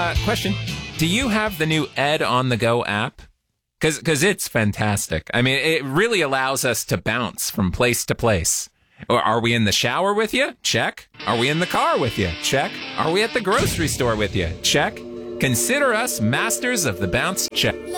question. Do you have the new Ed on the Go app? Because it's fantastic. I mean, it really allows us to bounce from place to place. Or are we in the shower with you? Check. Are we in the car with you? Check. Are we at the grocery store with you? Check. Consider us masters of the bounce check.